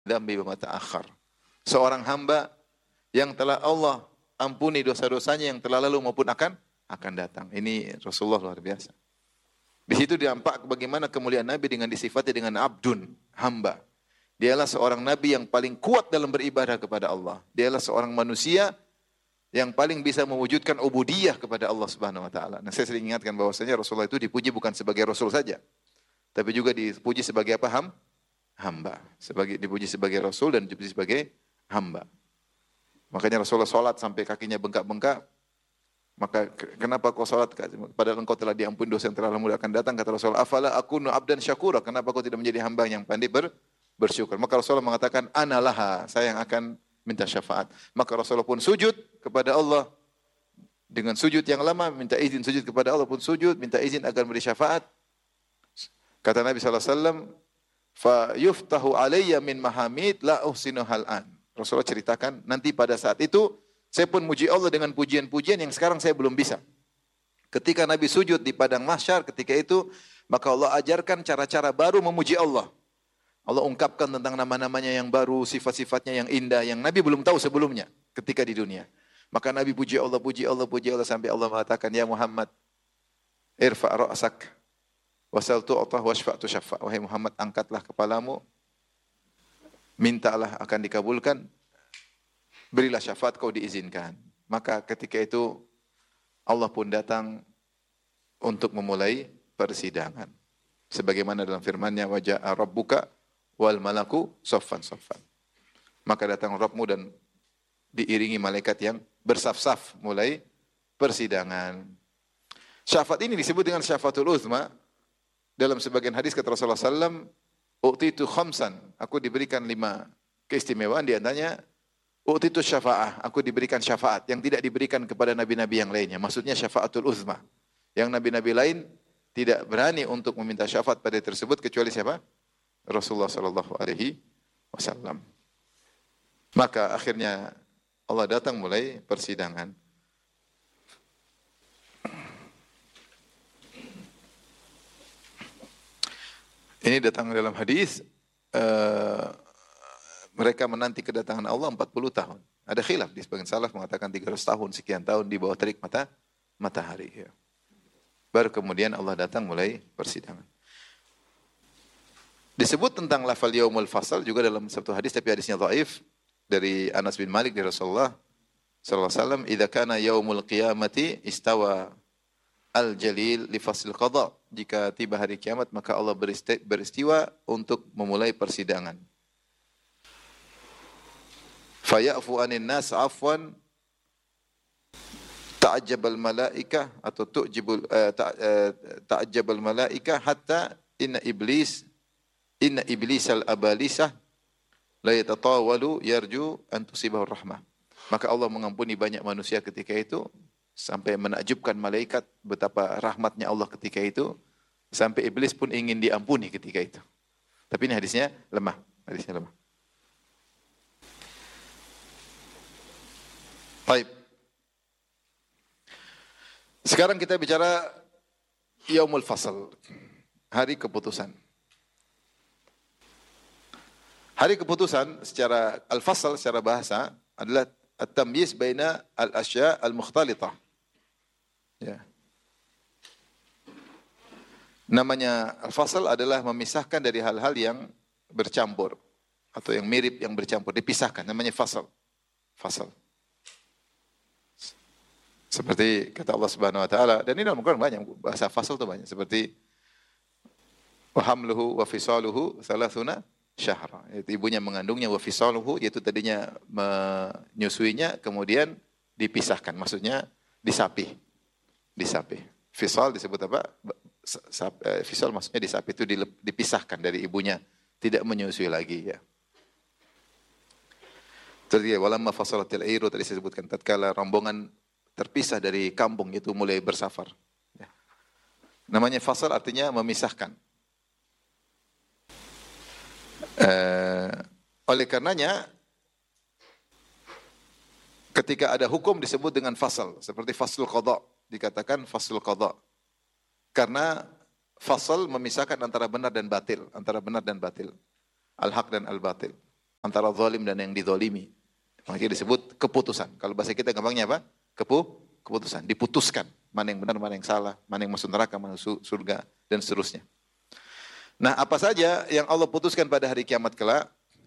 dzambi wa ma ta'akhkhar. Seorang hamba yang telah Allah ampuni dosa-dosanya yang telah lalu maupun akan datang. Ini Rasulullah luar biasa. Di situ nampak bagaimana kemuliaan Nabi dengan disifati dengan abdun, hamba. Dialah seorang Nabi yang paling kuat dalam beribadah kepada Allah. Dialah seorang manusia yang paling bisa mewujudkan ubudiyah kepada Allah Subhanahu wa taala. Nah, saya sering ingatkan bahwasanya Rasulullah itu dipuji bukan sebagai rasul saja, tapi juga dipuji sebagai apa? Hamba. Dipuji sebagai rasul dan dipuji sebagai hamba. Makanya Rasulullah salat sampai kakinya bengkak-bengkak. Maka kenapa kau salat padahal engkau telah diampuni dosa yang telah lalu akan datang? Kata Rasulullah, afala akunu abdan syakura? Kenapa kau tidak menjadi hamba yang pandai bersyukur? Maka Rasulullah mengatakan, analaha, saya yang akan minta syafaat. Maka Rasulullah pun sujud kepada Allah dengan sujud yang lama, minta izin sujud kepada Allah pun sujud, minta izin agar beri syafaat. Kata Nabi SAW, fa yuftahu alayya min mahamid la uhsinu hal'an. Rasulullah ceritakan, nanti pada saat itu saya pun muji Allah dengan pujian-pujian yang sekarang saya belum bisa. Ketika Nabi sujud di padang mahsyar ketika itu, maka Allah ajarkan cara-cara baru memuji Allah. Allah ungkapkan tentang nama-namanya yang baru, sifat-sifatnya yang indah, yang Nabi belum tahu sebelumnya ketika di dunia. Maka Nabi puji Allah, puji Allah, puji Allah, sampai Allah mengatakan, ya Muhammad, irfa' ra'sak, wasal tu'atah, washfa' tushaffa'. Wahai Muhammad, angkatlah kepalamu, mintalah akan dikabulkan, berilah syafaat kau diizinkan. Maka ketika itu, Allah pun datang untuk memulai persidangan. Sebagaimana dalam firman-Nya, wa ja'a rabbuka wal malaku saffan-saffan. Maka datang Rabbmu dan diiringi malaikat yang bersaf-saf mulai persidangan. Syafaat ini disebut dengan syafaatul uzma. Dalam sebagian hadis kata Rasulullah SAW, u'titu khamsan, aku diberikan 5 keistimewaan, di antaranya u'titu syafa'ah, aku diberikan syafaat yang tidak diberikan kepada nabi-nabi yang lainnya. Maksudnya syafaatul uzma. Yang nabi-nabi lain tidak berani untuk meminta syafaat pada tersebut kecuali siapa? Rasulullah sallallahu alaihi wasallam. Maka akhirnya Allah datang mulai persidangan. Ini datang dalam hadis, mereka menanti kedatangan Allah 40 tahun. Ada khilaf di sebagian salaf mengatakan 300 tahun, sekian tahun di bawah terik matahari. Ya. Baru kemudian Allah datang mulai persidangan. Disebut tentang lafal yaumul fasal juga dalam satu hadis, tapi hadisnya dhaif, dari Anas bin Malik dari Rasulullah sallallahu alaihi wasallam, "Idza kana yaumul qiyamati istawa al-jalil li fasl qada." Jika tiba hari kiamat maka Allah beristiwa untuk memulai persidangan. Faya'fu 'anin nas 'afwan ta'ajjabal malaikah atau ta'ajjabal malaikah hatta inna iblisal abalisah la yatatawalu yarju an tusibahu rahmah. Maka Allah mengampuni banyak manusia ketika itu sampai menakjubkan malaikat betapa rahmatnya Allah ketika itu, sampai iblis pun ingin diampuni ketika itu. Tapi ini hadisnya lemah, Baik. Sekarang kita bicara Yaumul Fasl, hari keputusan. Hari keputusan secara al-fasl secara bahasa adalah at-tamyiz baina al-asya' al-mukhtalitah. Ya. Namanya al-fasl adalah memisahkan dari hal-hal yang bercampur atau yang mirip yang bercampur, dipisahkan, namanya fasl. Fasl. Seperti kata Allah Subhanahu wa taala, dan ini dalam Al-Qur'an banyak bahasa fasl itu banyak, seperti wa hamluhu wa fisaluhu 30 syahra. Yaitu ibunya mengandungnya, wa fisaluhu, yaitu tadinya menyusuinya kemudian dipisahkan, maksudnya disapi. Fisal disebut apa? Fisal maksudnya disapi, itu dipisahkan dari ibunya, tidak menyusui lagi ya. Tadi walamma fasalatil airu tadi saya sebutkan, tatkala rombongan terpisah dari kampung itu mulai bersafar. Ya. Namanya fasal artinya memisahkan. Oleh karenanya ketika ada hukum disebut dengan fasal, seperti faslul qada, dikatakan faslul qada. Karena fasal memisahkan antara benar dan batil, al-haq dan al-batil. antara zalim dan yang dizalimi. Makanya disebut keputusan. Kalau bahasa kita gampangnya apa? Keputusan. Diputuskan. Mana yang benar, mana yang salah, mana yang masuk neraka, mana masuk surga, dan seterusnya. Nah, apa saja yang Allah putuskan pada hari kiamat kelak?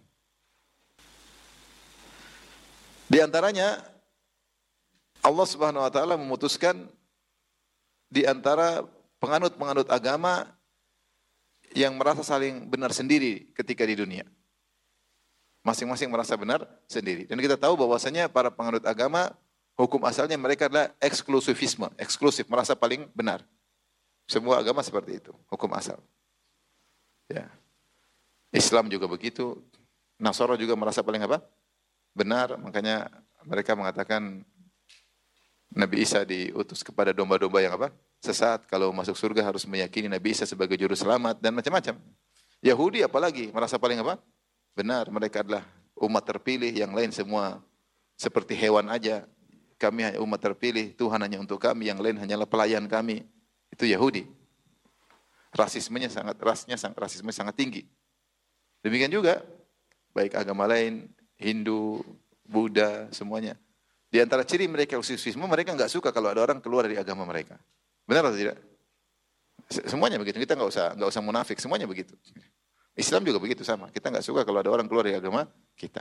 Di antaranya, Allah Subhanahu wa taala memutuskan di antara penganut-penganut agama yang merasa saling benar sendiri ketika di dunia. Masing-masing merasa benar sendiri. Dan kita tahu bahwasanya para penganut agama, hukum asalnya mereka adalah eksklusifisme, eksklusif, merasa paling benar. Semua agama seperti itu, hukum asal. Ya. Islam juga begitu. Nasara juga merasa paling apa? Benar. Makanya mereka mengatakan Nabi Isa diutus kepada domba-domba yang apa? Sesat. Kalau masuk surga harus meyakini Nabi Isa sebagai juru selamat dan macam-macam. Yahudi apalagi merasa paling apa? Benar. Mereka adalah umat terpilih, yang lain semua seperti hewan aja. Kami hanya umat terpilih, Tuhan hanya untuk kami, yang lain hanyalah pelayan kami. Itu Yahudi. Rasismenya sangat tinggi. Demikian juga baik agama lain, Hindu, Buddha, semuanya. Di antara ciri mereka eksklusifisme, mereka enggak suka kalau ada orang keluar dari agama mereka. Benar atau tidak? Semuanya begitu. Kita enggak usah munafik, semuanya begitu. Islam juga begitu sama. Kita enggak suka kalau ada orang keluar dari agama kita.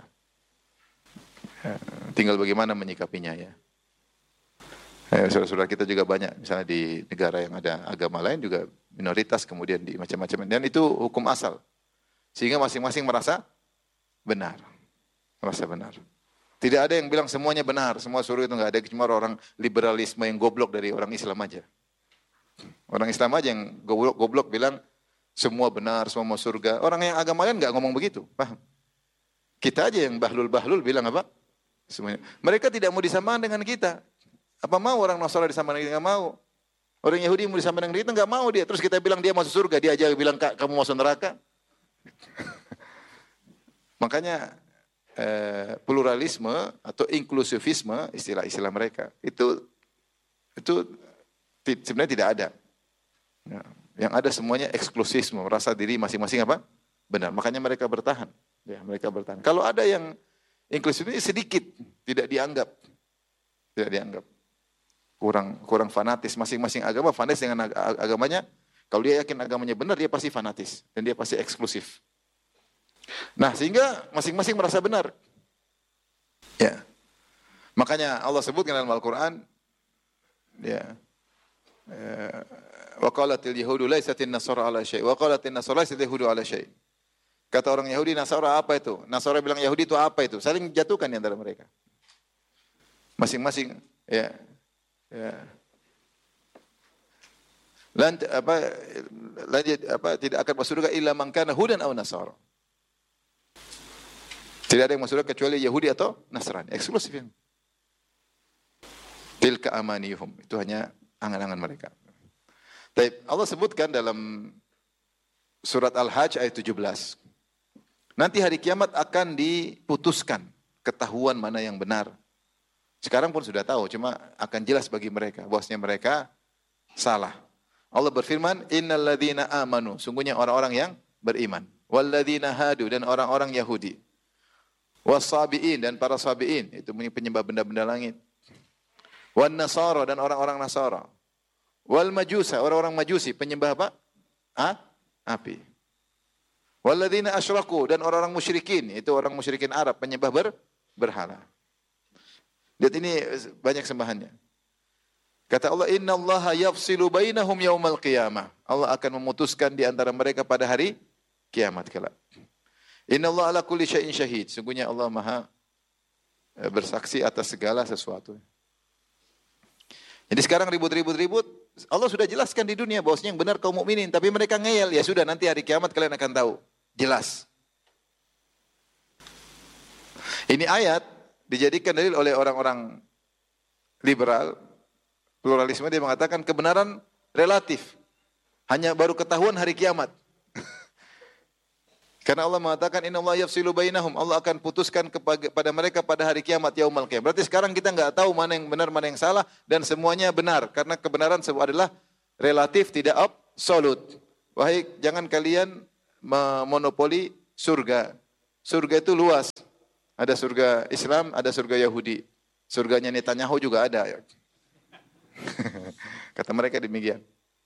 Tinggal bagaimana menyikapinya ya. Saudara-saudara kita juga banyak, misalnya di negara yang ada agama lain juga minoritas, kemudian di macam-macam. Dan itu hukum asal. Sehingga masing-masing merasa benar. Merasa benar. Tidak ada yang bilang semuanya benar, semua surga itu enggak ada. Cuma orang liberalisme yang goblok dari orang Islam aja. Orang Islam aja yang goblok bilang semua benar, semua mau surga. Orang yang agama lain enggak ngomong begitu, paham? Kita aja yang bahlul-bahlul bilang apa? Semuanya. Mereka tidak mau disamakan dengan kita. Apa mau orang Nasrani disamakan dengan kita? Enggak mau. Orang Yahudi mau disamakan dengan kita, enggak mau dia. Terus kita bilang dia masuk surga, dia aja bilang kamu masuk neraka. Makanya pluralisme atau inklusifisme, istilah-istilah mereka, itu sebenarnya tidak ada. Ya, yang ada semuanya eksklusifisme, merasa diri masing-masing apa? Benar. Makanya mereka bertahan. Ya, mereka bertahan. Kalau ada yang inklusif ini sedikit, tidak dianggap. Tidak dianggap. Kurang fanatis. Masing-masing agama fanatis dengan agamanya. Kalau dia yakin agamanya benar, dia pasti fanatis. Dan dia pasti eksklusif. Nah, sehingga masing-masing merasa benar. Ya. Makanya Allah sebutkan dalam Al-Quran, ya, wa qalatil yahudu laisatin nasara ala syai' wa qalatin nasara laisatil yahudu ala syai'. Kata orang Yahudi, Nasara apa itu? Nasara bilang Yahudi itu apa itu? Saling jatuhkan di antara mereka. Masing-masing, ya. Tidak akan masuk surga illa man kana hudan aw nasara. Tidak ada yang masuk surga kecuali Yahudi atau Nasrani, eksklusif yang. Tilka amanihum, itu hanya angan-angan mereka. Tapi Allah sebutkan dalam surat Al-Hajj ayat 17. Nanti hari kiamat akan diputuskan ketahuan mana yang benar. Sekarang pun sudah tahu, cuma akan jelas bagi mereka bahwasanya mereka salah. Allah berfirman, "Innal ladzina amanu", sungguhnya orang-orang yang beriman. "Wal ladzina hadu", dan orang-orang Yahudi. "Was-sabiin", dan para sabiin, itu penyembah benda-benda langit. "Wan nasara", dan orang-orang Nasara. "Wal majusa", orang-orang Majusi, penyembah apa? Api. "Walladzina asyraku", dan orang-orang musyrikin, itu orang musyrikin Arab, penyembah berhala. Lihat ini banyak sembahannya. Kata Allah, "Innallaha yafsilu bainahum yaumal qiyamah." Allah akan memutuskan di antara mereka pada hari kiamat kelak. "Innallaha ala kulli syai'in syahid." Sungguhnya Allah Maha bersaksi atas segala sesuatu. Jadi sekarang ribut-ribut, Allah sudah jelaskan di dunia bahwasanya yang benar kaum mukminin, tapi mereka ngeyel. Ya sudah, nanti hari kiamat kalian akan tahu. Jelas. Ini ayat dijadikan dalil oleh orang-orang liberal, pluralisme. Dia mengatakan kebenaran relatif. Hanya baru ketahuan hari kiamat. Karena Allah mengatakan innallaha yafsilu bainahum, Allah akan putuskan kepada mereka pada hari kiamat, yaumul qiyamah. Berarti sekarang kita enggak tahu mana yang benar, mana yang salah, dan semuanya benar karena kebenaran adalah relatif, tidak absolut. Wahai, jangan kalian memonopoli surga. surga itu luas. Ada surga Islam, ada surga Yahudi. Surganya Netanyahu juga ada. Kata mereka demikian.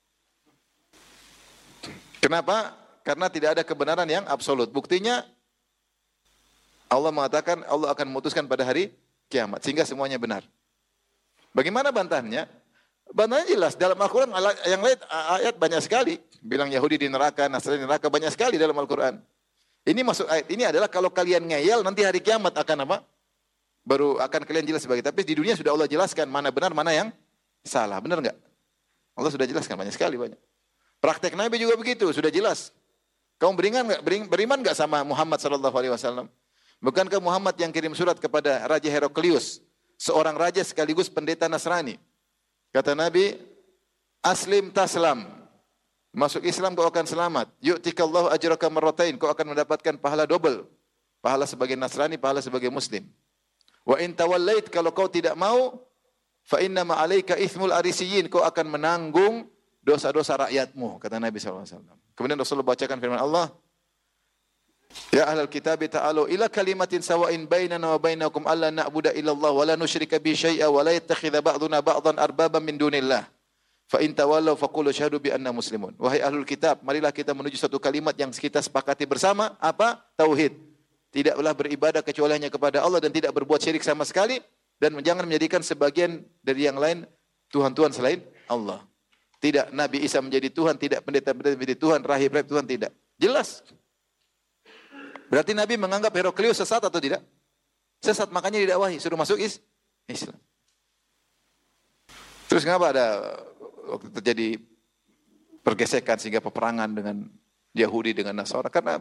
Kenapa? Karena tidak ada kebenaran yang absolut. Buktinya Allah mengatakan Allah akan memutuskan pada hari kiamat sehingga semuanya benar. Bagaimana bantahannya? Bantahannya jelas dalam Al-Qur'an, yang lain ayat banyak sekali bilang Yahudi di neraka, Nasrani di neraka, banyak sekali dalam Al-Qur'an. Ini masuk ayat ini adalah kalau kalian ngeyel nanti hari kiamat akan apa? Baru akan kalian jelas sebagai. Tapi di dunia sudah Allah jelaskan mana benar, mana yang salah. Benar enggak? Allah sudah jelaskan banyak sekali banyak. Praktek Nabi juga begitu, sudah jelas. Kamu beriman enggak sama Muhammad sallallahu alaihi wasallam? Bukankah Muhammad yang kirim surat kepada Raja Heraklius, seorang raja sekaligus pendeta Nasrani? Kata Nabi, "Aslim taslam." Masuk Islam kau akan selamat. Yu'tikallahu ajraka marratain, kau akan mendapatkan pahala double. Pahala sebagai Nasrani, pahala sebagai Muslim. Wa in tawallait, kalau kau tidak mau, fa inna ma 'alaika itsmul arisiyin, kau akan menanggung dosa-dosa rakyatmu, kata Nabi SAW. Kemudian Rasulullah bacakan firman Allah, ya ahlal kitab ta'alu ila kalimatin sawa'in bainana wa bainakum alla na'budu illallah wa la nusyrika bi syai'a wa la yattakhidha ba'duna ba'dhan arbaban min dunillah. Fa in tawallaw faqulu syahadu bi anna muslimun. Wahai ahlul kitab, marilah kita menuju satu kalimat yang kita sepakati bersama, apa? Tauhid. Tidaklah beribadah kecuali hanya kepada Allah dan tidak berbuat syirik sama sekali, dan jangan menjadikan sebagian dari yang lain tuhan-tuhan selain Allah. Tidak Nabi Isa menjadi Tuhan, tidak pendeta-pendeta menjadi Tuhan, rahib-rahib Tuhan, tidak. Jelas. Berarti Nabi menganggap Heraklius sesat atau tidak? Sesat, makanya didakwahi, suruh masuk Islam. Terus kenapa ada waktu terjadi pergesekan sehingga peperangan dengan Yahudi dengan Nasara? Karena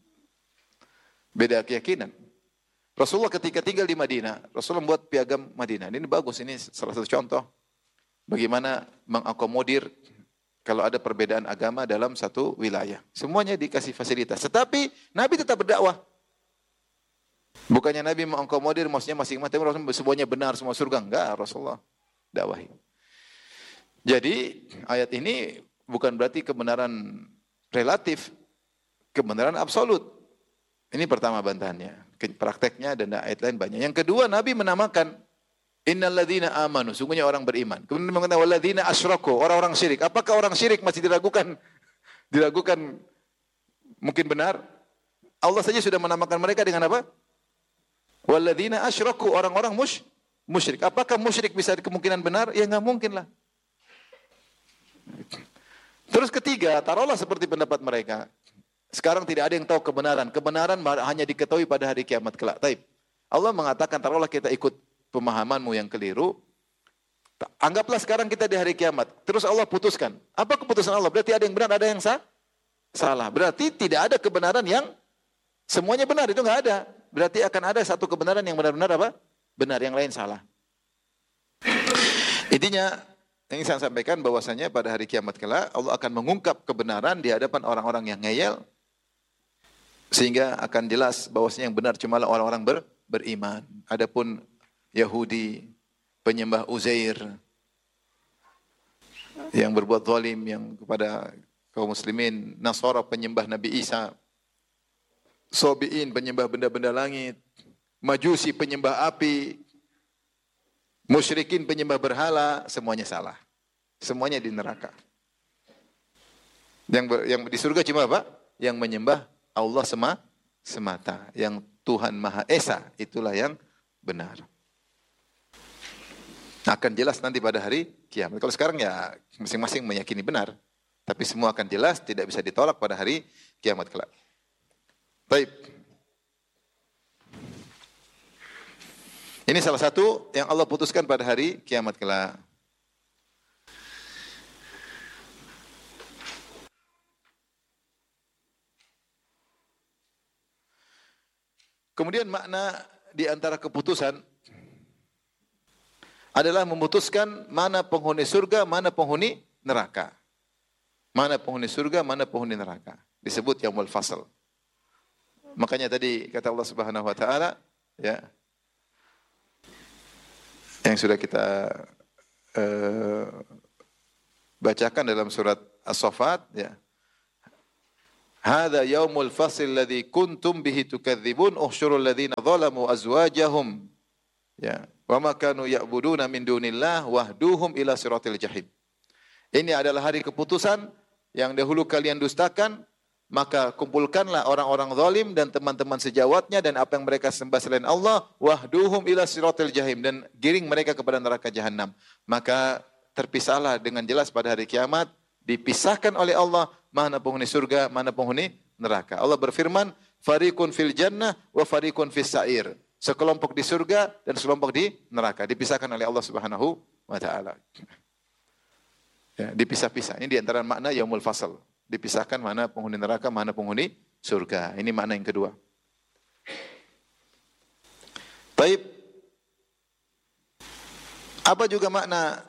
beda keyakinan. Rasulullah ketika tinggal di Madinah, Rasulullah membuat piagam Madinah. Ini bagus, ini salah satu contoh bagaimana mengakomodir kalau ada perbedaan agama dalam satu wilayah. Semuanya dikasih fasilitas. Tetapi Nabi tetap berdakwah. Bukannya Nabi mengakomodir, maksudnya masing-masing semuanya benar, semua surga. Enggak, Rasulullah dakwahi. Jadi ayat ini bukan berarti kebenaran relatif, kebenaran absolut. Ini pertama bantahannya. Prakteknya dan ayat lain banyak. Yang kedua, Nabi menamakan innalladzina amanu, sungguhnya orang beriman. Kemudian mengatakan walladzina asyraku, orang-orang syirik. Apakah orang syirik masih diragukan? Diragukan mungkin benar? Allah saja sudah menamakan mereka dengan apa? Walladzina asyraku, orang-orang musyrik. Apakah musyrik bisa kemungkinan benar? Ya enggak mungkin lah. Terus ketiga, taruhlah seperti pendapat mereka. Sekarang tidak ada yang tahu kebenaran. Kebenaran hanya diketahui pada hari kiamat kelak. Taib. Allah mengatakan, taruhlah kita ikut pemahamanmu yang keliru. Anggaplah sekarang kita di hari kiamat. Terus Allah putuskan. Apa keputusan Allah? Berarti ada yang benar, ada yang salah. Berarti tidak ada kebenaran yang semuanya benar. Itu enggak ada. Berarti akan ada satu kebenaran yang benar-benar apa? Benar, yang lain salah. Intinya, yang saya sampaikan bahwasanya pada hari kiamat kelak Allah akan mengungkap kebenaran di hadapan orang-orang yang ngeyel sehingga akan jelas bahwasanya yang benar cumalah orang-orang beriman. Adapun Yahudi, penyembah Uzair yang berbuat zalim yang kepada kaum muslimin, Nasara penyembah Nabi Isa, Sobiin penyembah benda-benda langit, Majusi penyembah api, musyrikin penyembah berhala, semuanya salah. Semuanya di neraka. Yang di surga cuma apa? Yang menyembah Allah semata. Yang Tuhan Maha Esa, itulah yang benar. Akan jelas nanti pada hari kiamat. Kalau sekarang ya masing-masing meyakini benar. Tapi semua akan jelas, tidak bisa ditolak pada hari kiamat kelak. Baik. Ini salah satu yang Allah putuskan pada hari kiamat kelak. Kemudian makna di antara keputusan adalah memutuskan mana penghuni surga, mana penghuni neraka. Mana penghuni surga, mana penghuni neraka. Disebut yaumul fasl. Makanya tadi kata Allah Subhanahu wa taala, ya, yang sudah kita bacakan dalam surat As-Saffat, ya. Hadza yaumul fasl alladzi kuntum bihi tukadzibun uhsyurul ladzina zalamu azwajahum. Ya, wa ma kanu ya'buduna min dunillah wahduhum ila siratil jahim. Ini adalah hari keputusan yang dahulu kalian dustakan, maka kumpulkanlah orang-orang zalim dan teman-teman sejawatnya dan apa yang mereka sembah selain Allah, wahduhum ila siratil jahim, dan giring mereka kepada neraka jahanam. Maka terpisahlah dengan jelas pada hari kiamat, dipisahkan oleh Allah mana penghuni surga, mana penghuni neraka. Allah berfirman, fariqun fil jannah wa fariqun fis sa'ir. Sekelompok di surga dan sekelompok di neraka, dipisahkan oleh Allah Subhanahu wa taala. Ya, dipisah-pisah. Ini di antara makna yaumul fasl. Dipisahkan mana penghuni neraka, mana penghuni surga. Ini makna yang kedua. Baik. Apa juga makna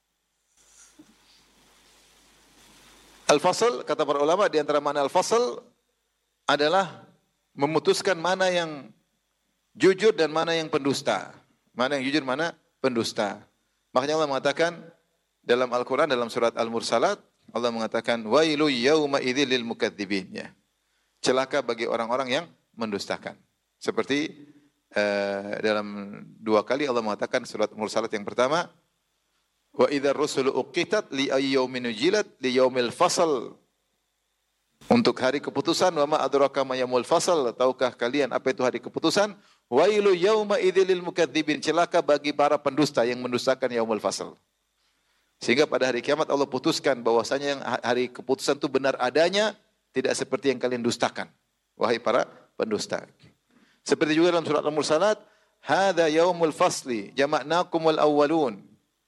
al-fasl? Kata para ulama, di antara makna al-fasl adalah memutuskan mana yang jujur dan mana yang pendusta. Mana yang jujur, mana pendusta. Makanya Allah mengatakan dalam Al-Quran, dalam surat Al-Mursalat, Allah mengatakan, wailu yawma idzil lil mukadzibin. Ya. Celaka bagi orang-orang yang mendustakan. Seperti dalam 2 kali Allah mengatakan surat Al-Mursalat yang pertama, wa idzar rusulu uqitat li ayyaumin ujilat li yaumil fasl. Untuk hari keputusan, wa ma adraka ma yaumul fasl. Tahukah kalian apa itu hari keputusan? Wailu yawma idzil lil mukadzibin. Celaka bagi para pendusta yang mendustakan yaumul fasl. Sehingga pada hari kiamat Allah putuskan bahwasanya yang hari keputusan itu benar adanya, tidak seperti yang kalian dustakan, wahai para pendusta. Seperti juga dalam surat Al-Mursalat, hadza yaumul fasli jama'nakumul awwalun.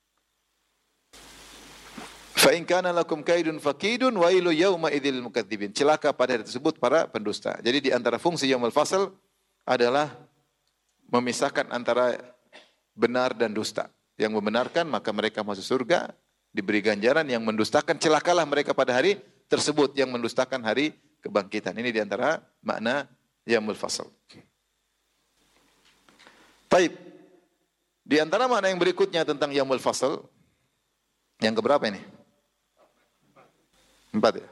Fa in kana lakum kaidun fakidun wailu yauma idzil mukadzibin. Celaka pada hari tersebut para pendusta. Jadi di antara fungsi yaumul fasl adalah memisahkan antara benar dan dusta. Yang membenarkan maka mereka masuk surga, diberi ganjaran. Yang mendustakan celakalah mereka pada hari tersebut, yang mendustakan hari kebangkitan. Ini diantara makna yaumul fasl. Baik. Di antara makna yang berikutnya tentang yaumul fasl, yang keberapa ini? 4 ya.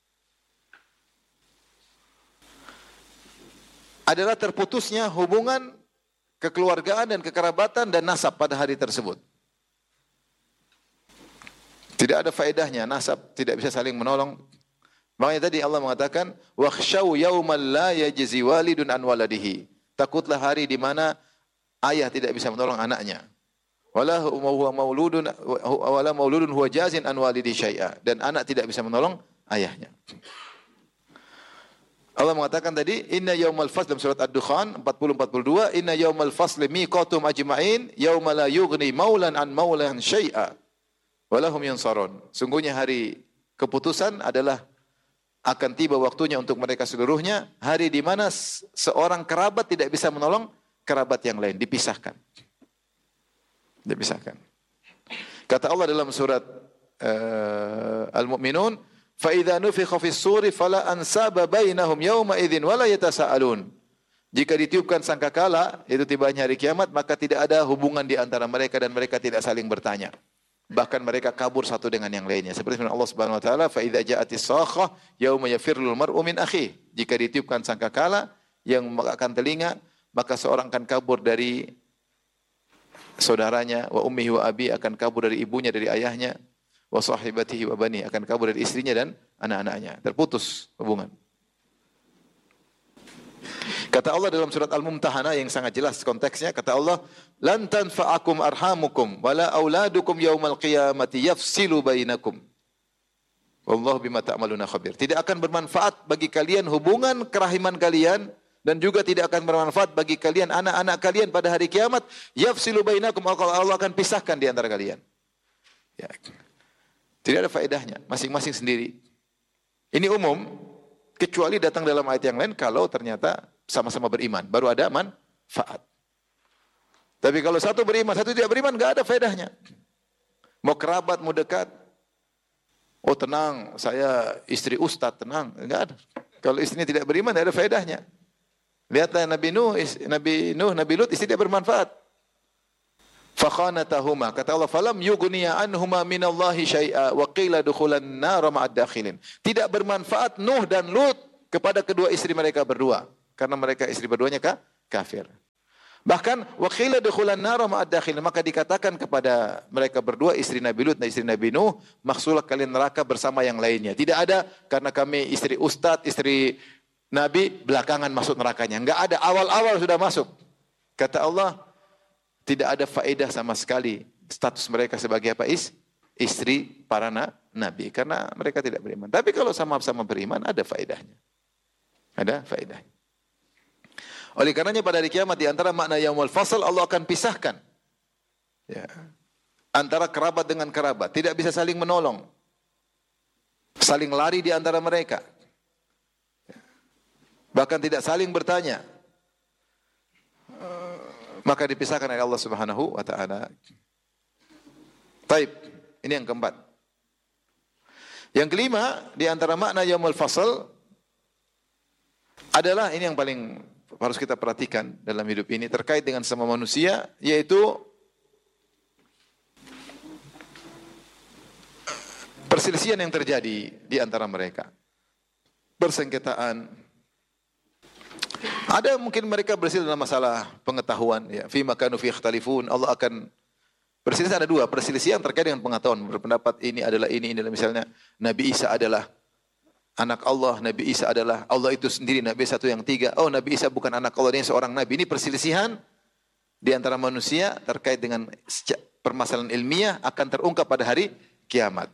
Adalah terputusnya hubungan kekeluargaan dan kekerabatan dan nasab pada hari tersebut. Tidak ada faedahnya, nasab tidak bisa saling menolong. Makanya tadi Allah mengatakan, wakhshaw yawmal la yajzi walidun an waladihi. Takutlah hari di mana ayah tidak bisa menolong anaknya. Wala huwa mauludun huwa jazin an walidi syai'a. Dan anak tidak bisa menolong ayahnya. Allah mengatakan tadi, inna yaumal fasl dalam surat Ad-Dukhan 40-42, inna yaumal fasl miqatum ajma'in, yauma la yughni maulan an maulan syai'a walahum yansarun. Sungguhnya hari keputusan adalah akan tiba waktunya untuk mereka seluruhnya, hari di mana seorang kerabat tidak bisa menolong kerabat yang lain, dipisahkan. Dipisahkan. Kata Allah dalam surat Al-Mu'minun, فَإِذَا نُفِخَ فِي الصُّورِ فَلَا أَنْسَابَ بَيْنَهُمْ يَوْمَئِذٍ وَلَا يَتَسَاءَلُونَ. Jika ditiupkan sangkakala, itu tibanya hari kiamat, maka tidak ada hubungan di antara mereka dan mereka tidak saling bertanya. Bahkan mereka kabur satu dengan yang lainnya. Seperti firman Allah Subhanahu wa taala, فَإِذَا جَاءَتِ الصَّاخَةُ يَوْمَ يَفِرُّ الْمَرْءُ مِنْ أَخِيهِ. Jika ditiupkan sangkakala yang memakan telinga, maka seorang akan kabur dari saudaranya, wa ummihi wa abi, akan kabur dari ibunya, dari ayahnya, wa sahibatihi wa bani, akan kabur dari istrinya dan anak-anaknya. Terputus hubungan. Kata Allah dalam surat Al-Mumtahanah yang sangat jelas konteksnya, kata Allah, lan tanfa'akum arhamukum wala auladukum yaumal qiyamati yafsilu bainakum. Wallahu bima ta'maluna khabir. Tidak akan bermanfaat bagi kalian hubungan kerahiman kalian, dan juga tidak akan bermanfaat bagi kalian anak-anak kalian pada hari kiamat. Yafsilu bainakum, Allah akan pisahkan di antara kalian. Ya. Tidak ada faedahnya, masing-masing sendiri. Ini umum, kecuali datang dalam ayat yang lain kalau ternyata sama-sama beriman, baru ada manfaat. Tapi kalau satu beriman, satu tidak beriman, enggak ada faedahnya. Mau kerabat, mau dekat, oh tenang, saya istri ustaz, tenang, enggak ada. Kalau istrinya tidak beriman, enggak ada faedahnya. Lihatlah Nabi Nuh, Nabi Lut, istri tidak bermanfaat. Fakhanatahuma, kata Allah, falam yughniya anhuma minallahi syai'a wa qila dukhulan nar ma'ad dakhilin. Tidak bermanfaat Nuh dan Lut kepada kedua istri mereka berdua karena mereka istri berduanya kafir. Bahkan wa qila dukhulan nar ma'ad dakhil, maka dikatakan kepada mereka berdua, istri Nabi Lut dan istri Nabi Nuh, maksudlah kalian neraka bersama yang lainnya. Tidak ada karena kami istri ustadz, istri Nabi belakangan masuk nerakanya. Enggak ada, awal-awal sudah masuk. Kata Allah, tidak ada faedah sama sekali status mereka sebagai apa? Istri para nabi karena mereka tidak beriman. Tapi kalau sama-sama beriman ada faedahnya. Ada faedahnya. Oleh karenanya pada hari kiamat di antara makna yaumul fasl Allah akan pisahkan ya, antara kerabat dengan kerabat, tidak bisa saling menolong. Saling lari di antara mereka. Bahkan tidak saling bertanya. Maka dipisahkan oleh Allah Subhanahu wa taala. Taib, ini yang keempat. Yang kelima di antara makna yaumul fasl adalah ini yang paling harus kita perhatikan dalam hidup ini terkait dengan sama manusia, yaitu perselisihan yang terjadi di antara mereka. Persengketaan. Ada mungkin mereka berselisih dalam masalah pengetahuan, ya, fi makanu fi ikhtalifun. Allah akan perselisihan, ada dua, perselisihan terkait dengan pengetahuan. Berpendapat ini adalah misalnya Nabi Isa adalah anak Allah, Nabi Isa adalah Allah itu sendiri, Nabi satu yang tiga. Oh, Nabi Isa bukan anak Allah, dia seorang Nabi. Ini perselisihan di antara manusia terkait dengan permasalahan ilmiah akan terungkap pada hari kiamat.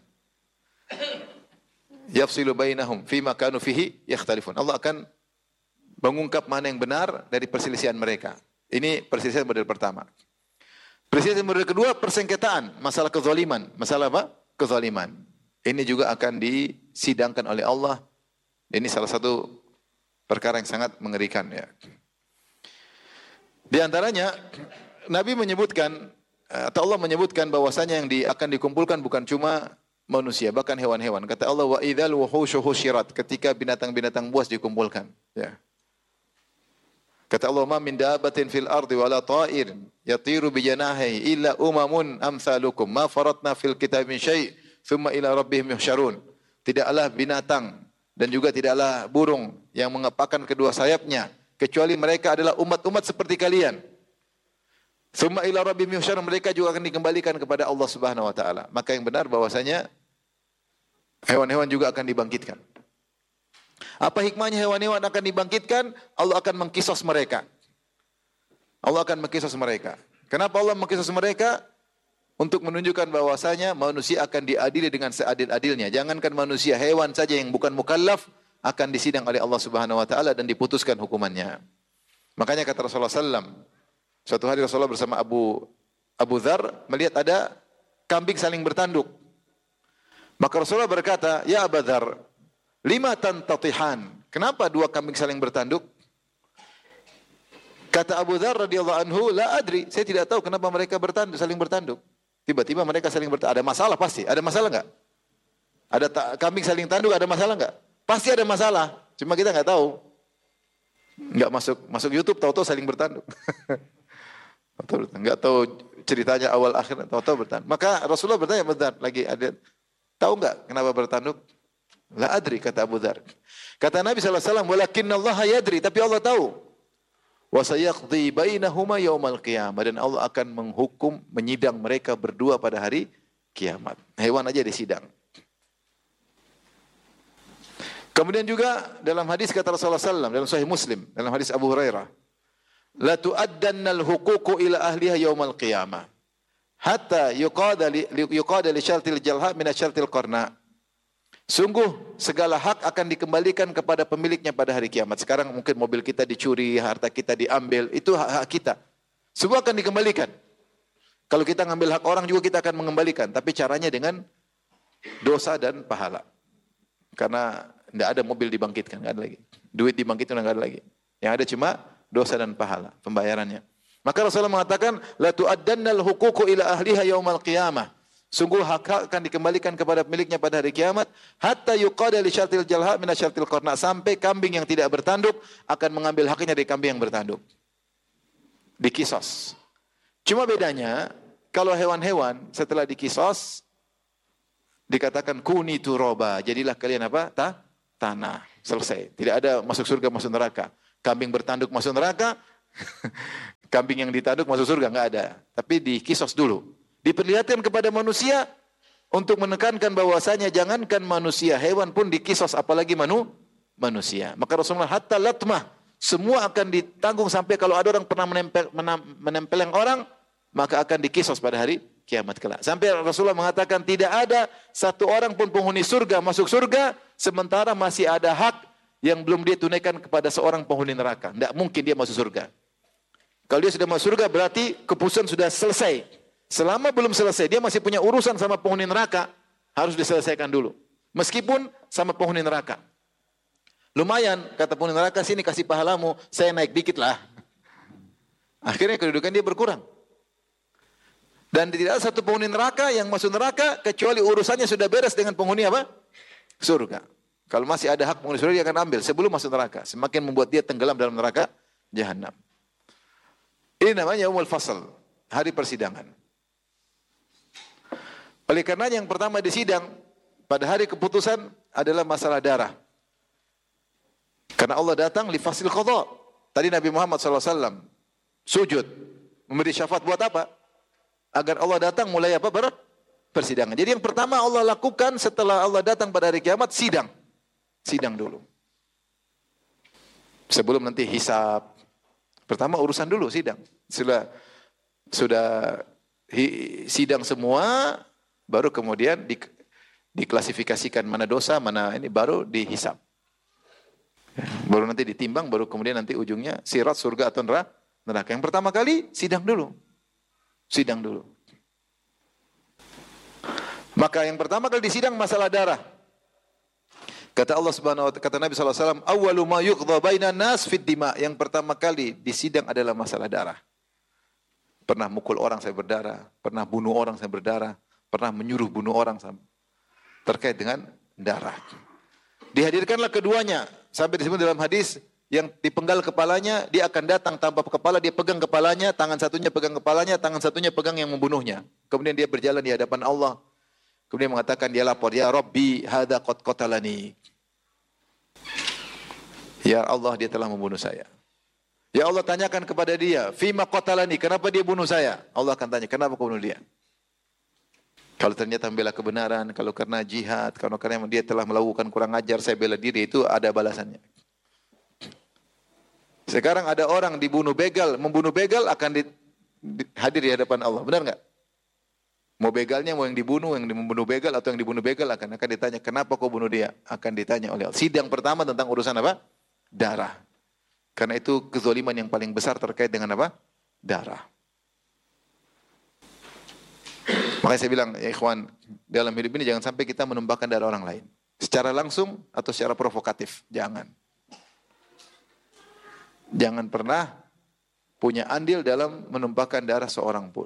Yafsilu bainahum fima kanu fihi yakhtalifun. Allah akan mengungkap mana yang benar dari perselisihan mereka. Ini perselisihan model pertama. Perselisihan model kedua, persengketaan, masalah kezaliman. Masalah apa? Kezaliman. Ini juga akan disidangkan oleh Allah. Ini salah satu perkara yang sangat mengerikan, ya. Di antaranya Nabi menyebutkan atau Allah menyebutkan bahwasanya yang akan dikumpulkan bukan cuma manusia, bahkan hewan-hewan. Kata Allah, wa idzal wuhushu husyirat, ketika binatang-binatang buas dikumpulkan, ya. Kata Allah, ma min dabbatin fil ardi wala ta'irin yatiru bi janahihi illa umamun amsalukum ma faratna fil kitab min syai' thumma ila rabbihim yuhsyarun. Tidaklah binatang dan juga tidaklah burung yang mengepakkan kedua sayapnya kecuali mereka adalah umat-umat seperti kalian. Thumma ila rabbihim yuhsyarun, mereka juga akan dikembalikan kepada Allah Subhanahu wa taala. Maka yang benar bahwasanya hewan-hewan juga akan dibangkitkan. Apa hikmahnya hewan-hewan akan dibangkitkan? Allah akan mengkisos mereka. Allah akan mengkisos mereka. Kenapa Allah mengkisos mereka? Untuk menunjukkan bahwasanya manusia akan diadili dengan seadil-adilnya. Jangankan manusia, hewan saja yang bukan mukallaf akan disidang oleh Allah Subhanahu wa taala dan diputuskan hukumannya. Makanya kata Rasulullah sallallahu, suatu hari Rasulullah bersama Abu Dzar melihat ada kambing saling bertanduk. Maka Rasulullah berkata, "Ya Abu Dzar, lima tantatihan?" Kenapa dua kambing saling bertanduk? Kata Abu Dzar radhiyallahu anhu, "La adri." Saya tidak tahu kenapa mereka saling bertanduk. Tiba-tiba mereka saling bertanduk. Ada masalah pasti. Ada masalah enggak? Ada kambing saling tanduk, ada masalah enggak? Pasti ada masalah. Cuma kita enggak tahu. Enggak masuk YouTube, tahu-tahu saling bertanduk. Enggak tahu ceritanya awal akhir, tahu-tahu bertanduk. Maka Rasulullah bertanya, "Benar lagi ada tahu enggak kenapa bertanduk?" La adri, kata Abu Dzar. Kata Nabi SAW, "Walakinnallaha yadri," tapi Allah tahu. Wa sayaqdi bainahuma yaumal qiyamah, dan Allah akan menghukum, menyidang mereka berdua pada hari kiamat. Hewan aja disidang. Kemudian juga dalam hadis kata Rasulullah SAW, dalam Sahih Muslim, dalam hadis Abu Hurairah, la tu'addannal huququ ila ahliha yaumal qiyamah hatta yuqada li syartil jalha min syartil qarna. Sungguh segala hak akan dikembalikan kepada pemiliknya pada hari kiamat. Sekarang mungkin mobil kita dicuri, harta kita diambil, itu hak kita. Semua akan dikembalikan. Kalau kita ngambil hak orang juga kita akan mengembalikan, tapi caranya dengan dosa dan pahala. Karena tidak ada mobil dibangkitkan, enggak ada lagi. Duit dibangkitkan enggak ada lagi. Yang ada cuma dosa dan pahala pembayarannya. Maka Rasulullah mengatakan, la tu'addannal huququ ila ahliha yaumal qiyamah. Sungguh hak akan dikembalikan kepada pemiliknya pada hari kiamat, hatta yuqada li syartil jalha min syartil qarna, sampai kambing yang tidak bertanduk akan mengambil haknya dari kambing yang bertanduk. Dikisos. Cuma bedanya kalau hewan-hewan setelah dikisos dikatakan kuni turoba, jadilah kalian apa? Tanah. Selesai. Tidak ada masuk surga, masuk neraka. Kambing bertanduk masuk neraka, kambing yang ditanduk masuk surga, enggak ada. Tapi dikisos dulu. Diperlihatkan kepada manusia untuk menekankan bahwasanya jangankan manusia, hewan pun dikisos, apalagi manusia. Maka Rasulullah hatta latmah, semua akan ditanggung sampai kalau ada orang pernah menempeleng orang, maka akan dikisos pada hari kiamat kelak. Sampai Rasulullah mengatakan tidak ada satu orang pun penghuni surga masuk surga sementara masih ada hak yang belum dia tunaikan kepada seorang penghuni neraka. Tidak mungkin dia masuk surga. Kalau dia sudah masuk surga berarti keputusan sudah selesai. Selama belum selesai, dia masih punya urusan sama penghuni neraka, harus diselesaikan dulu. Meskipun sama penghuni neraka. Lumayan, kata penghuni neraka, sini kasih pahalamu, saya naik dikit lah. Akhirnya kedudukan dia berkurang. Dan tidak ada satu penghuni neraka yang masuk neraka, kecuali urusannya sudah beres dengan penghuni apa? Surga. Kalau masih ada hak penghuni surga, dia akan ambil sebelum masuk neraka. Semakin membuat dia tenggelam dalam neraka jahanam. Ini namanya Yaumul Fasl, hari persidangan. Oleh karena yang pertama di sidang pada hari keputusan adalah masalah darah. Karena Allah datang li fasil qadha. Tadi Nabi Muhammad SAW sujud memberi syafaat buat apa? Agar Allah datang mulai apa? Persidangan. Jadi yang pertama Allah lakukan setelah Allah datang pada hari kiamat sidang. Sidang dulu. Sebelum nanti hisab. Pertama urusan dulu sidang. Sudah sidang semua, baru kemudian diklasifikasikan mana dosa, mana ini, baru dihisab. Baru nanti ditimbang, baru kemudian nanti ujungnya sirat, surga atau neraka. Yang pertama kali sidang dulu. Sidang dulu. Maka yang pertama kali disidang masalah darah. Kata Allah Subhanahu wa ta'ala, kata Nabi sallallahu alaihi wasallam, "Awwalu ma yuqdha bainan nas fid dima." Yang pertama kali disidang adalah masalah darah. Pernah mukul orang saya berdarah, pernah bunuh orang saya berdarah, pernah menyuruh bunuh orang terkait dengan darah. Dihadirkanlah keduanya sampai disebut dalam hadis yang dipenggal kepalanya, dia akan datang tanpa kepala, dia pegang kepalanya, tangan satunya pegang kepalanya, tangan satunya pegang yang membunuhnya. Kemudian dia berjalan di hadapan Allah. Kemudian mengatakan, dia lapor, "Ya Rabbi, hadza qad qatalani." Ya Allah, dia telah membunuh saya. Ya Allah, tanyakan kepada dia, "Fima qatalani?" Kenapa dia bunuh saya? Allah akan tanya, "Kenapa kau bunuh dia?" Kalau ternyata membela kebenaran, kalau karena jihad, kalau karena dia telah melakukan kurang ajar, saya bela diri, itu ada balasannya. Sekarang ada orang dibunuh begal, membunuh begal akan hadir di hadapan Allah. Benar enggak? Mau begalnya, mau yang dibunuh, yang membunuh begal atau yang dibunuh begal akan ditanya, "Kenapa kau bunuh dia?" Akan ditanya oleh Allah. Sidang pertama tentang urusan apa? Darah. Karena itu kezaliman yang paling besar terkait dengan apa? Darah. Makanya saya bilang, ya ikhwan, dalam hidup ini jangan sampai kita menumpahkan darah orang lain. Secara langsung atau secara provokatif. Jangan. Jangan pernah punya andil dalam menumpahkan darah seorang pun.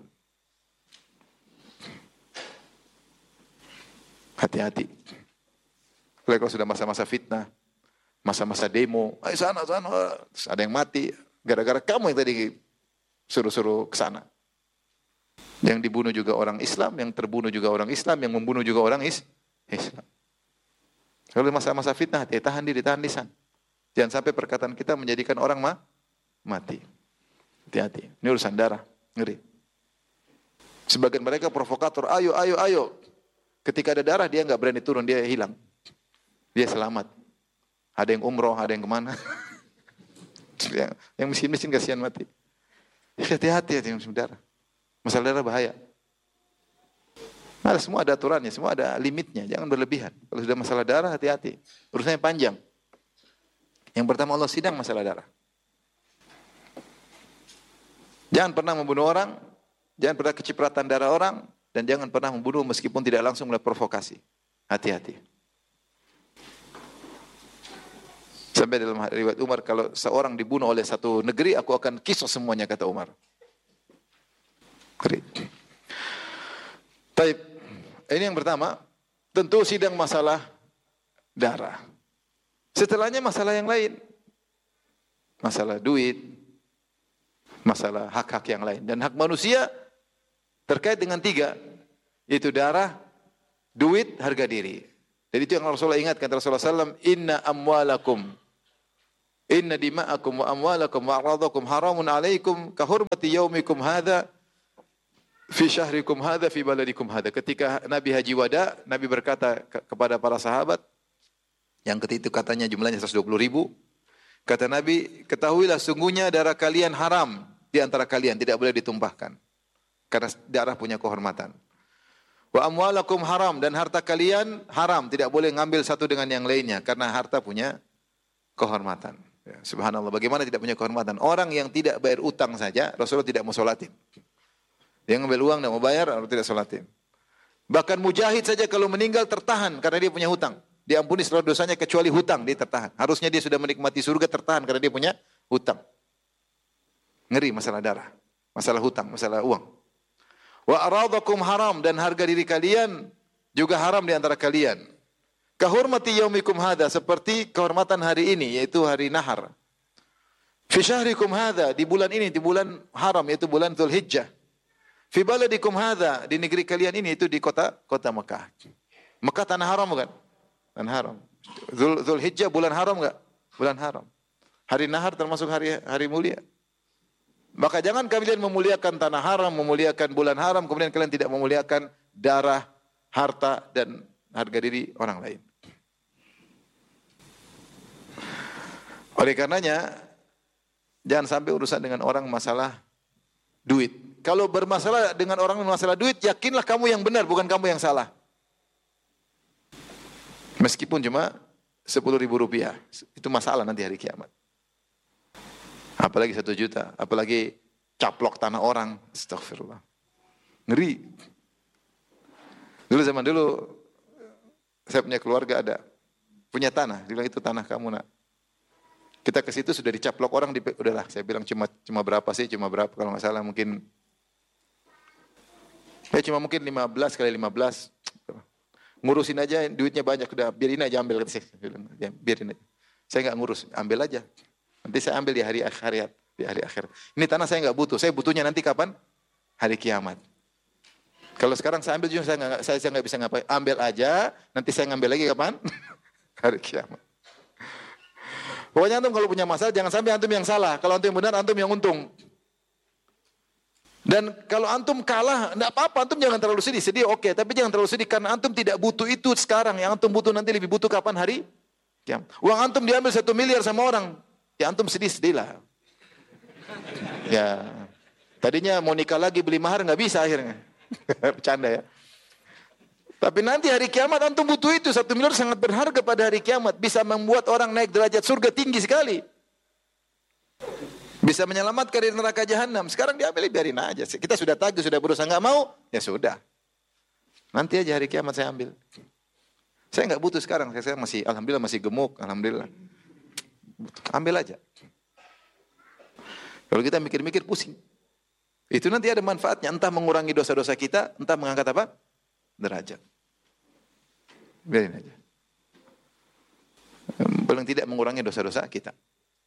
Hati-hati. Kalau sudah masa-masa fitnah, masa-masa demo, ayo sana, terus ada yang mati, gara-gara kamu yang tadi suruh-suruh ke sana. Yang dibunuh juga orang Islam, yang terbunuh juga orang Islam, yang membunuh juga orang Islam. Kalau masa-masa fitnah, tahan diri, tahan lisan. Jangan sampai perkataan kita menjadikan orang mati. Hati-hati. Ini urusan darah, ngeri. Sebagian mereka provokator, ayo. Ketika ada darah, dia nggak berani turun, dia hilang. Dia selamat. Ada yang umroh, ada yang kemana. Yang miskin-miskin kasihan mati. Hati-hati yang darah. Masalah darah bahaya. Nah, semua ada aturannya, semua ada limitnya. Jangan berlebihan. Kalau sudah masalah darah, hati-hati. Urusannya panjang. Yang pertama Allah sidang masalah darah. Jangan pernah membunuh orang, jangan pernah kecipratan darah orang, dan jangan pernah membunuh meskipun tidak langsung oleh provokasi. Hati-hati. Sampai dalam riwayat Umar, kalau seorang dibunuh oleh satu negeri, aku akan kisos semuanya, kata Umar. Baik. Ini yang pertama, tentu sidang masalah darah. Setelahnya masalah yang lain. Masalah duit, masalah hak-hak yang lain. Dan hak manusia terkait dengan tiga, yaitu darah, duit, harga diri. Jadi itu yang Rasulullah ingat, kata Rasulullah SAW, inna amwalakum, inna dima'akum wa amwalakum wa aradakum haramun alaikum kahurmati yaumikum hadha fi syahrikum hadha fi baladikum hadha. Ketika Nabi Haji Wada, Nabi berkata kepada para sahabat, yang ketika itu katanya jumlahnya 120 ribu, kata Nabi, ketahuilah sungguhnya darah kalian haram di antara kalian, tidak boleh ditumpahkan. Karena darah punya kehormatan. Wa amwalakum haram, dan harta kalian haram, tidak boleh ngambil satu dengan yang lainnya karena harta punya kehormatan. Ya, subhanallah, bagaimana tidak punya kehormatan? Orang yang tidak bayar utang saja Rasulullah tidak mau sholatin. Dia ngambil uang dan mau bayar, Rasulullah tidak sholatin. Bahkan mujahid saja kalau meninggal tertahan karena dia punya hutang. Diampuni seluruh dosanya kecuali hutang, dia tertahan. Harusnya dia sudah menikmati surga, tertahan karena dia punya hutang. Ngeri masalah darah, masalah hutang, masalah uang. Wa aradakum haram, dan harga diri kalian juga haram di antara kalian. Kahurmati yaumikum hadha, seperti kehormatan hari ini, yaitu hari nahar. Fi syahrikum hadha, di bulan ini, di bulan haram, yaitu bulan Dzulhijjah. Fi baladikum hadha, di negeri kalian ini, itu di kota Mekah. Mekah tanah haram bukan? Tanah haram. Dzulhijjah bulan haram enggak? Bulan haram. Hari nahar termasuk hari mulia. Maka jangan kalian memuliakan tanah haram, memuliakan bulan haram, kemudian kalian tidak memuliakan darah, harta, dan harga diri orang lain. Oleh karenanya, jangan sampai urusan dengan orang masalah duit. Kalau bermasalah dengan orang masalah duit, yakinlah kamu yang benar, bukan kamu yang salah. Meskipun cuma 10.000 rupiah, itu masalah nanti hari kiamat. Apalagi 1 juta, apalagi caplok tanah orang, astagfirullah. Ngeri. Zaman dulu, saya punya keluarga punya tanah, dia bilang itu tanah kamu nak. Kita ke situ sudah dicaplok orang, udahlah, saya bilang cuma berapa sih, cuma berapa, kalau nggak salah mungkin, cuma mungkin 15 kali 15, ngurusin aja, duitnya banyak, udah biarin aja ambil, biarin aja. Saya nggak ngurus, ambil aja. Nanti saya ambil di hari akhir. Ini tanah saya nggak butuh. Saya butuhnya nanti kapan? Hari kiamat. Kalau sekarang saya ambil juga saya nggak bisa ngapain. Ambil aja. Nanti saya ngambil lagi kapan? Hari kiamat. Pokoknya antum kalau punya masalah jangan sampai antum yang salah. Kalau antum yang benar, antum yang untung. Dan kalau antum kalah, enggak apa-apa. Antum jangan terlalu sedih. Sedih oke, tapi jangan terlalu sedih karena antum tidak butuh itu sekarang. Yang antum butuh nanti lebih butuh kapan? Hari kiamat. Uang antum diambil 1 miliar sama orang. Ya antum sedih-sedih lah. Ya, tadinya mau nikah lagi beli mahar nggak bisa akhirnya. Bercanda ya. Tapi nanti hari kiamat antum butuh itu. 1 miliar sangat berharga pada hari kiamat. Bisa membuat orang naik derajat surga tinggi sekali. Bisa menyelamatkan dari neraka jahanam. Sekarang diambil, biarin aja. Kita sudah tagih, sudah berusaha, nggak mau, ya sudah. Nanti aja hari kiamat saya ambil. Saya nggak butuh sekarang. Saya masih, alhamdulillah masih gemuk, alhamdulillah. Ambil aja. Kalau kita mikir-mikir pusing. Itu nanti ada manfaatnya. Entah mengurangi dosa-dosa kita, entah mengangkat apa? Derajat. Biarin aja. Paling tidak mengurangi dosa-dosa kita.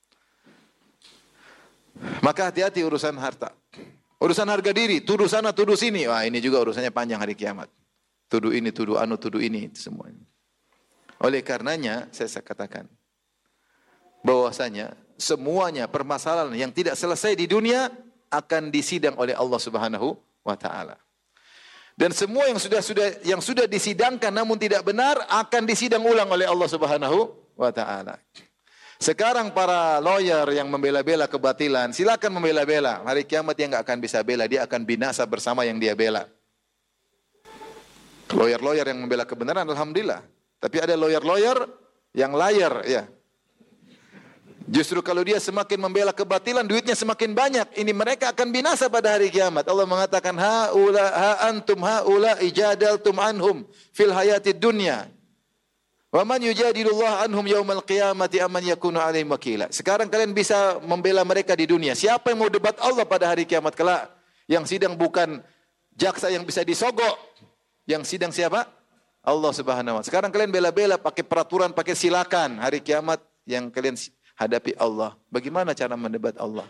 Maka hati-hati urusan harta. Urusan harga diri, tuduh sana, tuduh sini. Wah, ini juga urusannya panjang hari kiamat. Tuduh ini, tuduh anu, tuduh ini, itu semua. Oleh karenanya, saya katakan, bahwasanya semuanya permasalahan yang tidak selesai di dunia akan disidang oleh Allah Subhanahu wa taala. Dan semua yang sudah disidangkan namun tidak benar akan disidang ulang oleh Allah Subhanahu wa taala. Sekarang para lawyer yang membela-bela kebatilan, silakan membela-bela. Hari kiamat dia enggak akan bisa bela, dia akan binasa bersama yang dia bela. Lawyer-lawyer yang membela kebenaran alhamdulillah. Tapi ada lawyer-lawyer yang liar ya. Justru kalau dia semakin membela kebatilan, duitnya semakin banyak. Ini mereka akan binasa pada hari kiamat. Allah mengatakan, ha antum ijadaltum anhum fil hayatid dunya. Wa man yujadilullah anhum yaumal qiyamati amman yakunu alaihim wakila. Sekarang kalian bisa membela mereka di dunia. Siapa yang mau debat Allah pada hari kiamat kelak? Yang sidang bukan jaksa yang bisa disogok. Yang sidang siapa? Allah Subhanahu wa taala. Sekarang kalian bela-bela pakai peraturan, pakai silakan. Hari kiamat yang kalian hadapi Allah. Bagaimana cara mendebat Allah?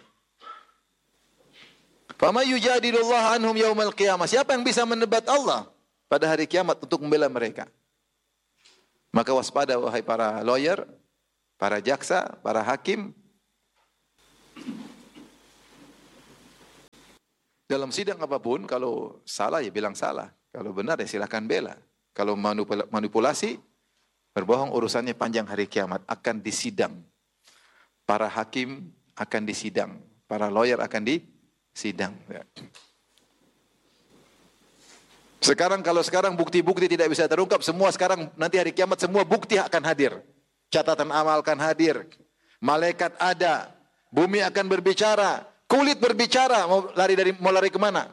Fama yujadilullah anhum yaumal qiyamah. Siapa yang bisa mendebat Allah pada hari kiamat untuk membela mereka? Maka waspada wahai para lawyer, para jaksa, para hakim. Dalam sidang apapun, kalau salah ya bilang salah. Kalau benar ya silakan bela. Kalau manipulasi, berbohong, urusannya panjang hari kiamat. Akan disidang. Para hakim akan disidang. Para lawyer akan disidang. Kalau sekarang bukti-bukti tidak bisa terungkap, semua sekarang nanti hari kiamat semua bukti akan hadir. Catatan amal akan hadir. Malaikat ada. Bumi akan berbicara. Kulit berbicara. Mau lari kemana?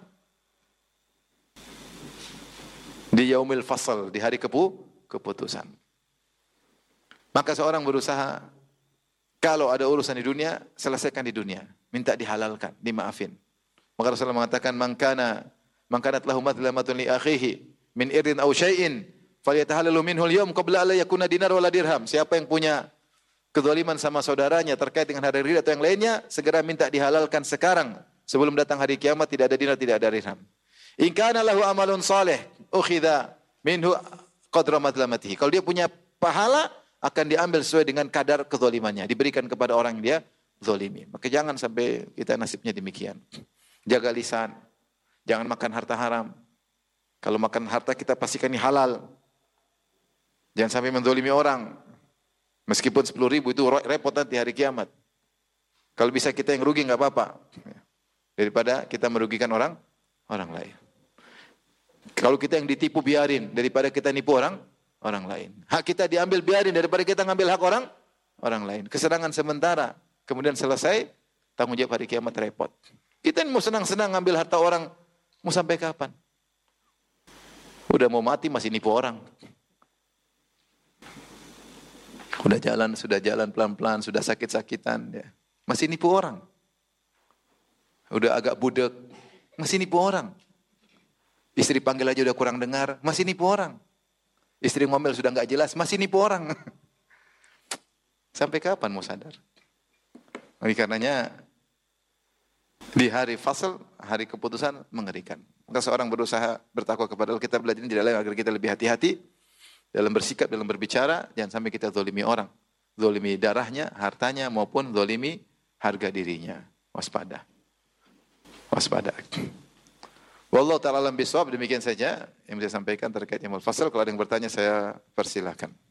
Di yaumil fasal, di hari keputusan. Maka seorang berusaha, kalau ada urusan di dunia, selesaikan di dunia. Minta dihalalkan, dimaafin. Maka Rasulullah mengatakan, Man kanat lahu madlamatun li akhihi min irdin aw syai'in falyatahallalu minhu al-yawm qabla an la yakuna dinar wala dirham. Siapa yang punya kezaliman sama saudaranya terkait dengan harga diri atau yang lainnya, segera minta dihalalkan sekarang sebelum datang hari kiamat, tidak ada dinar, tidak ada dirham. In kana lahu amalun salih ukhidha minhu qadra madlamatihi. Kalau dia punya pahala, akan diambil sesuai dengan kadar kezalimannya, diberikan kepada orang yang dia zalimi. Maka jangan sampai kita nasibnya demikian. Jaga lisan. Jangan makan harta haram. Kalau makan harta kita pastikan ini halal. Jangan sampai menzalimi orang. Meskipun 10.000 itu repot nanti hari kiamat. Kalau bisa kita yang rugi nggak apa-apa. Daripada kita merugikan orang lain. Kalau kita yang ditipu biarin daripada kita nipu orang lain. Hak kita diambil biarin daripada kita ngambil hak orang lain. Kesenangan sementara. Kemudian selesai, tanggung jawab hari kiamat repot. Kita mau senang-senang ngambil harta orang, mau sampai kapan? Udah mau mati masih nipu orang. Sudah jalan pelan-pelan, sudah sakit-sakitan, ya. Masih nipu orang. Udah agak budek, masih nipu orang. Istri panggil aja udah kurang dengar, masih nipu orang. Istri ngomel sudah nggak jelas, masih nipu orang. Sampai kapan mau sadar? Oleh karenanya di hari fasal, hari keputusan mengerikan. Maka seorang berusaha bertakwa kepada Allah, kita belajar ini tidak lain agar kita lebih hati-hati dalam bersikap, dalam berbicara, jangan sampai kita zalimi orang. Zalimi darahnya, hartanya, maupun zalimi harga dirinya. Waspada. Waspada. Wallahu ta'ala alam bisawab, demikian saja yang bisa saya sampaikan terkait ilmu fasal. Kalau ada yang bertanya saya persilahkan.